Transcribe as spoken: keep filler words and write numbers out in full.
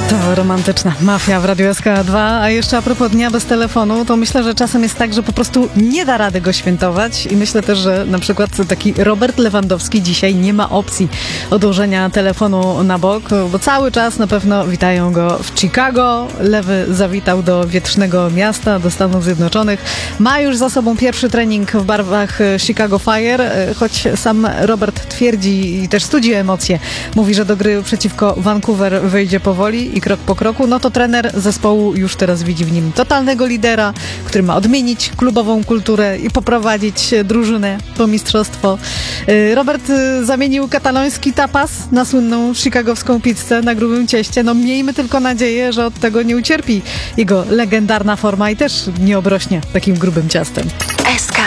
To romantyczna mafia w Radiu S K dwa, a jeszcze a propos dnia bez telefonu, to myślę, że czasem jest tak, że po prostu nie da rady go świętować i myślę też, że na przykład taki Robert Lewandowski dzisiaj nie ma opcji odłożenia telefonu na bok, bo cały czas na pewno witają go w Chicago. Lewy zawitał do wietrznego miasta, do Stanów Zjednoczonych. Ma już za sobą pierwszy trening w barwach Chicago Fire, choć sam Robert twierdzi i też studzi emocje. Mówi, że do gry przeciwko Vancouver wyjdzie powoli i krok po kroku, no to trener zespołu już teraz widzi w nim totalnego lidera, który ma odmienić klubową kulturę i poprowadzić drużynę po mistrzostwo. Robert zamienił kataloński tapas na słynną chicagowską pizzę na grubym cieście. No miejmy tylko nadzieję, że od tego nie ucierpi jego legendarna forma i też nie obrośnie takim grubym ciastem. S K